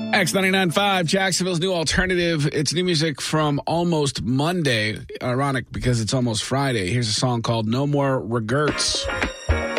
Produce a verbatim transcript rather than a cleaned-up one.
X ninety-nine point five, Jacksonville's new alternative. It's new music from Almost Monday. Ironic because it's almost Friday. Here's a song called No More Regrets.